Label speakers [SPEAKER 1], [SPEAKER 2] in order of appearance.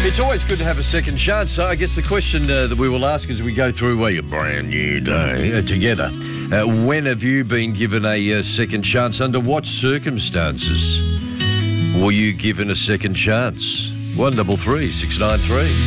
[SPEAKER 1] It's always good to have a second chance. So I guess the question that we will ask as we go through a brand new day together, when have you been given a second chance? Under what circumstances were you given a second chance? 133 693